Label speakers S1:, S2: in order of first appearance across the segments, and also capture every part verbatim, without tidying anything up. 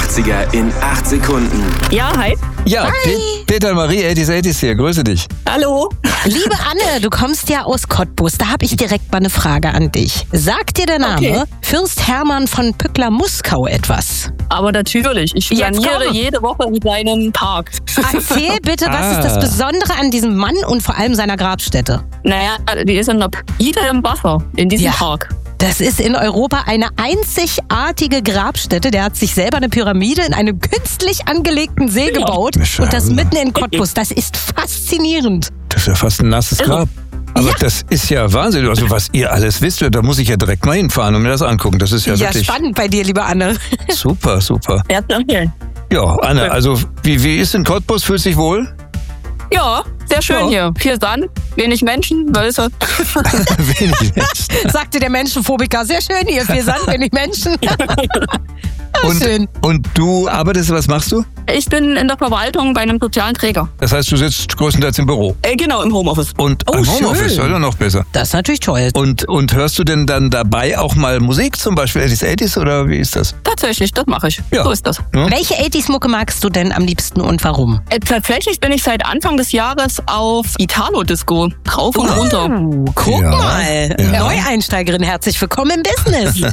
S1: achtziger in acht Sekunden.
S2: Ja, hi.
S3: Ja,
S4: Hi.
S3: Pe- Peter und Marie, achtzig achtzig hier, grüße dich.
S2: Hallo.
S4: Liebe Anne, du kommst ja aus Cottbus. Da habe ich direkt mal eine Frage an dich. Sagt dir der Name
S2: Okay.
S4: Fürst Hermann von Pückler-Muskau etwas?
S2: Aber natürlich, ich
S4: Jetzt
S2: planiere
S4: komm.
S2: jede Woche in seinem Park.
S4: Erzähl bitte, was
S3: Ah.
S4: ist das Besondere an diesem Mann und vor allem seiner Grabstätte?
S2: Naja, die ist in der Ide im Wasser, in diesem
S4: Ja.
S2: Park.
S4: Das ist in Europa eine einzigartige Grabstätte. Der hat sich selber eine Pyramide in einem künstlich angelegten See gebaut.
S3: Schade.
S4: Und das mitten in Cottbus. Das ist faszinierend.
S3: Das ist ja fast ein nasses Grab. Aber
S4: Ja.
S3: das ist ja Wahnsinn. Also was ihr alles wisst, da muss ich ja direkt mal hinfahren und mir das angucken. Das ist ja,
S4: Ja,
S3: wirklich
S4: spannend bei dir, liebe Anne.
S3: super, super.
S2: Wer zu empfehlen?
S3: Ja, Anne, also wie, wie ist in Cottbus? Fühlst du dich wohl?
S2: Ja, sehr schön
S3: Ja.
S2: hier. Viel Sand, wenig Menschen, Wölfe.
S3: Wenig Menschen.
S4: Sagte der Menschenphobiker. Sehr schön hier, viel Sand, wenig Menschen.
S3: Und,
S4: Schön.
S3: und du arbeitest, was machst du?
S2: Ich bin in der Verwaltung bei einem sozialen Träger.
S3: Das heißt, du sitzt größtenteils im Büro.
S2: Äh, genau, im Homeoffice.
S3: Und
S4: Oh,
S3: im Homeoffice,
S4: schön.
S3: oder noch besser.
S4: Das ist natürlich toll.
S3: Und, und hörst du denn dann dabei auch mal Musik, zum Beispiel achtzig achtzig oder wie ist das?
S2: Tatsächlich, das mache ich.
S3: Ja.
S2: So ist das.
S3: Ja?
S4: Welche achtziger-Mucke magst du denn am liebsten und warum?
S2: Äh, tatsächlich bin ich seit Anfang des Jahres auf Italo-Disco. Rauf und runter.
S4: Oh, guck
S3: Ja.
S4: mal.
S3: Ja.
S4: Neueinsteigerin, herzlich willkommen im Business.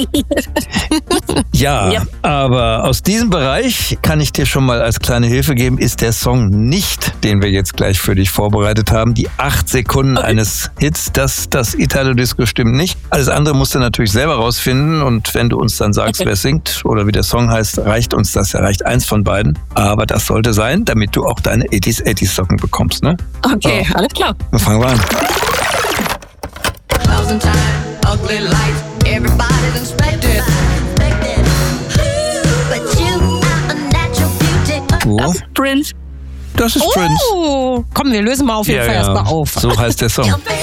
S3: Ja,
S2: Ja.
S3: aber aus diesem Bereich kann ich dir schon mal als kleine Hilfe geben, ist der Song nicht, den wir jetzt gleich für dich vorbereitet haben. Die acht Sekunden eines Hits, das, das Italo-Disco stimmt nicht. Alles andere musst du natürlich selber rausfinden und wenn du uns dann sagst,
S2: Okay.
S3: wer singt oder wie der Song heißt, reicht uns das, ja reicht eins von beiden. Aber das sollte sein, damit du auch deine achtzig achtzig Socken bekommst, ne?
S2: Okay, alles klar.
S3: Dann fangen wir an.
S5: Thousand times, ugly lights, everybody's inspected.
S6: But you are a natural beauty.
S3: Wo?
S2: Prince.
S3: Das ist Prince.
S4: Oh, komm, wir lösen mal auf jeden Fall erstmal auf.
S3: So heißt der Song.
S6: Your face